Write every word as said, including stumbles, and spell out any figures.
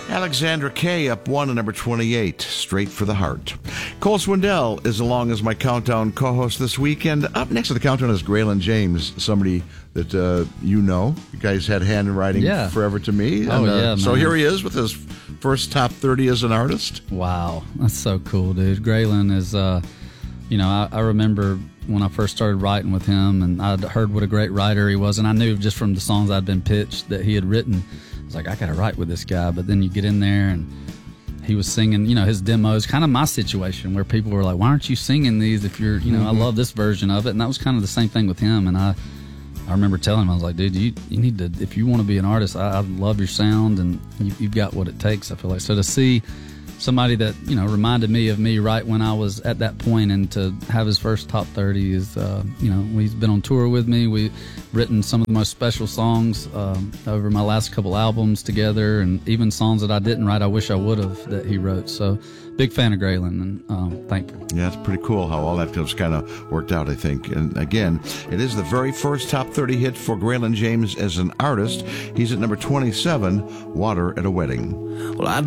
Alexandra Kay up one at number twenty-eight, Straight for the Heart. Cole Swindell is along as my Countdown co-host this weekend. Up next to the Countdown is Graylin James, somebody that uh, you know. You guys had handwriting yeah. forever to me. And, oh, yeah, uh, man. So here he is with his first top thirty as an artist. Wow, that's so cool, dude. Graylin is, uh, you know, I, I remember when I first started writing with him, and I'd heard what a great writer he was, and I knew just from the songs I'd been pitched that he had written. I was like, I gotta write with this guy. But then you get in there and he was singing, you know, his demos, kind of my situation where people were like, why aren't you singing these if you're, you know, mm-hmm. I love this version of it. And that was kind of the same thing with him. And I I remember telling him, I was like, dude, you, you need to, if you want to be an artist, I, I love your sound and you, you've got what it takes, I feel like. So to see somebody that, you know, reminded me of me right when I was at that point, and to have his first top thirty is, uh, you know, he's been on tour with me. We've written some of the most special songs um, over my last couple albums together, and even songs that I didn't write, I wish I would have, that he wrote. So big fan of Graylin, and um, thankful. Yeah, it's pretty cool how all that just kind of worked out, I think. And again, it is the very first top thirty hit for Graylin James as an artist. He's at number twenty-seven, Water at a Wedding. Well, I